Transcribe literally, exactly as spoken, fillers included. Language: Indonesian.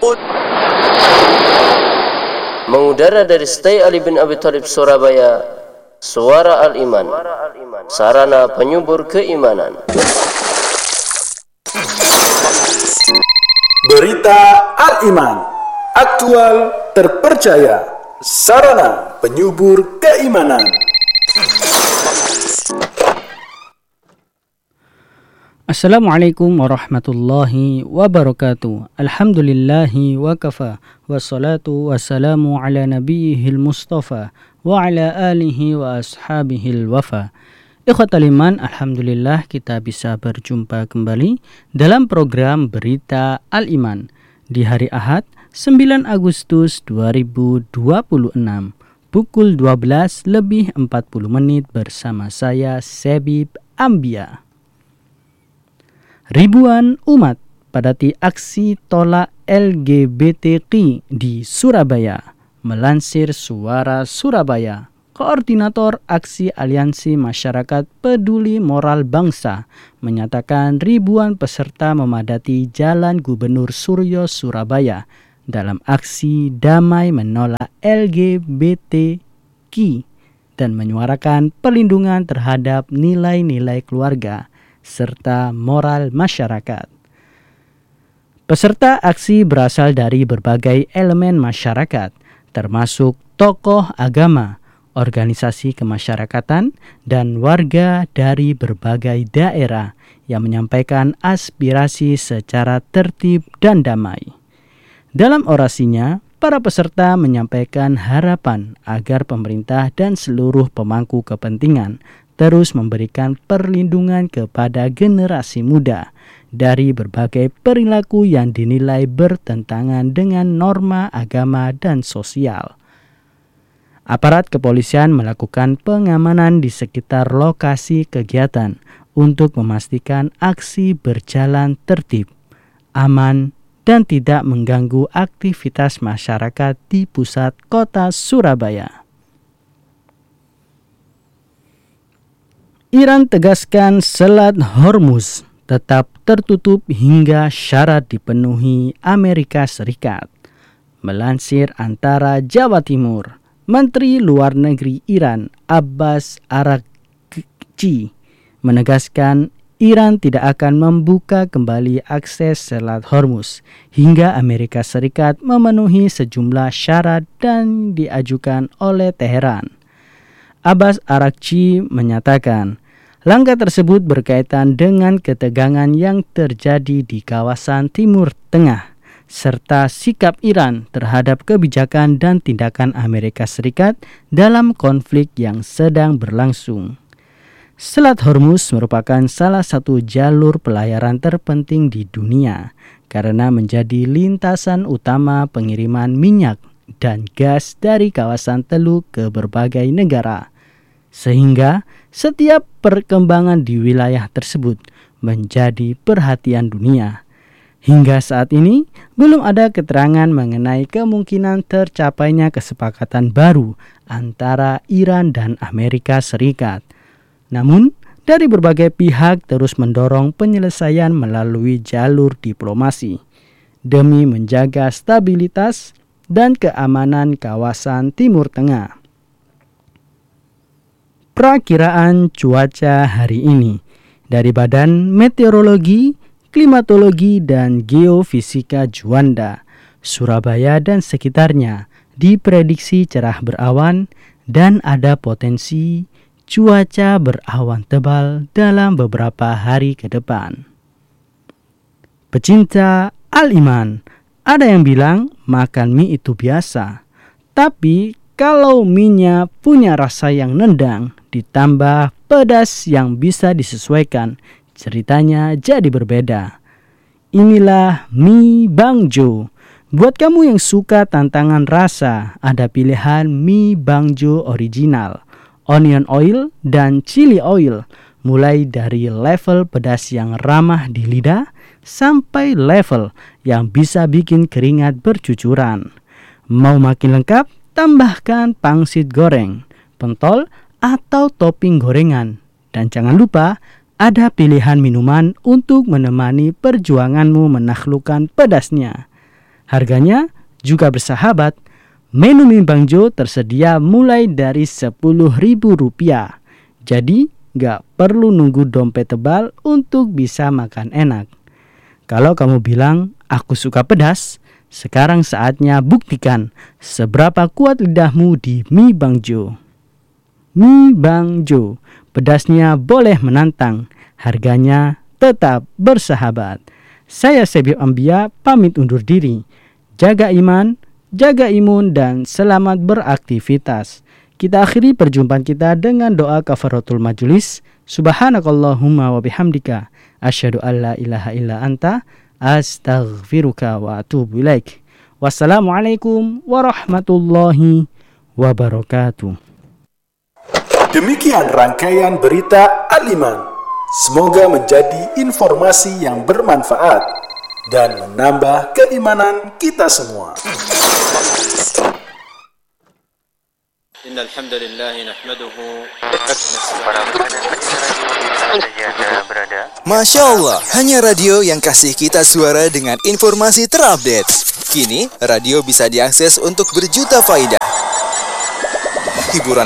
Mengudara dari Stay Ali bin Abi Thalib Surabaya, Suara Al-Iman, sarana penyubur keimanan. Berita Al-Iman, aktual, terpercaya, sarana penyubur keimanan. Assalamualaikum warahmatullahi wabarakatuh. Alhamdulillahi wa kafa. Wassalatu wassalamu ala nabiyihil mustafa wa ala alihi wa ashabihil wafa. Ikhwatal iman, alhamdulillah kita bisa berjumpa kembali dalam program Berita Al-Iman di hari Ahad sembilan Agustus dua ribu dua puluh enam pukul dua belas lebih empat puluh menit bersama saya Sebib Ambia. Ribuan umat padati aksi tolak L G B T Q di Surabaya. Melansir Suara Surabaya, Koordinator Aksi Aliansi Masyarakat Peduli Moral Bangsa menyatakan ribuan peserta memadati Jalan Gubernur Suryo Surabaya dalam aksi damai menolak L G B T Q dan menyuarakan perlindungan terhadap nilai-nilai keluarga serta moral masyarakat. Peserta aksi berasal dari berbagai elemen masyarakat, termasuk tokoh agama, organisasi kemasyarakatan, dan warga dari berbagai daerah yang menyampaikan aspirasi secara tertib dan damai. Dalam orasinya, para peserta menyampaikan harapan agar pemerintah dan seluruh pemangku kepentingan terus memberikan perlindungan kepada generasi muda dari berbagai perilaku yang dinilai bertentangan dengan norma agama dan sosial. Aparat kepolisian melakukan pengamanan di sekitar lokasi kegiatan untuk memastikan aksi berjalan tertib, aman, dan tidak mengganggu aktivitas masyarakat di pusat kota Surabaya. Iran tegaskan Selat Hormuz tetap tertutup hingga syarat dipenuhi Amerika Serikat. Melansir Antara Jawa Timur, Menteri Luar Negeri Iran Abbas Araghchi menegaskan Iran tidak akan membuka kembali akses Selat Hormuz hingga Amerika Serikat memenuhi sejumlah syarat dan diajukan oleh Teheran. Abbas Araghchi menyatakan, langkah tersebut berkaitan dengan ketegangan yang terjadi di kawasan Timur Tengah, serta sikap Iran terhadap kebijakan dan tindakan Amerika Serikat dalam konflik yang sedang berlangsung. Selat Hormuz merupakan salah satu jalur pelayaran terpenting di dunia karena menjadi lintasan utama pengiriman minyak dan gas dari kawasan Teluk ke berbagai negara, sehingga setiap perkembangan di wilayah tersebut menjadi perhatian dunia. Hingga saat ini belum ada keterangan mengenai kemungkinan tercapainya kesepakatan baru antara Iran dan Amerika Serikat. Namun, dari berbagai pihak terus mendorong penyelesaian melalui jalur diplomasi demi menjaga stabilitas dan keamanan kawasan Timur Tengah. Perakiraan cuaca hari ini dari Badan Meteorologi, Klimatologi, dan Geofisika Juanda, Surabaya dan sekitarnya diprediksi cerah berawan dan ada potensi cuaca berawan tebal dalam beberapa hari ke depan. Pecinta Al-Iman, ada yang bilang makan mie itu biasa, tapi kalau mie-nya punya rasa yang nendang ditambah pedas yang bisa disesuaikan, ceritanya jadi berbeda. Inilah mie Bang Jo. Buat kamu yang suka tantangan rasa, ada pilihan mie Bang Jo original, onion oil, dan chili oil. Mulai dari level pedas yang ramah di lidah sampai level yang bisa bikin keringat bercucuran. Mau makin lengkap? Tambahkan pangsit goreng, pentol, atau topping gorengan. Dan jangan lupa ada pilihan minuman untuk menemani perjuanganmu menaklukkan pedasnya. Harganya juga bersahabat. Menu mie Bang Jo tersedia mulai dari sepuluh ribu rupiah. Jadi gak perlu nunggu dompet tebal untuk bisa makan enak. Kalau kamu bilang aku suka pedas, sekarang saatnya buktikan seberapa kuat lidahmu di mie Bang Jo. Mie Bang Jo, pedasnya boleh menantang, harganya tetap bersahabat. Saya Sebib Ambia pamit undur diri. Jaga iman, jaga imun, dan selamat beraktivitas. Kita akhiri perjumpaan kita dengan doa kafaratul majelis. Subhanakallahumma wa bihamdika asyhadu an la ilaha illa anta astaghfiruka wa atubu ilaik. Wassalamualaikum warahmatullahi wabarakatuh. Demikian rangkaian berita Al-Iman. Semoga menjadi informasi yang bermanfaat dan menambah keimanan kita semua. Innal hamdalillah nahmaduhu. Masya Allah, hanya radio yang kasih kita suara dengan informasi terupdate. Kini, radio bisa diakses untuk berjuta faedah. Hiburan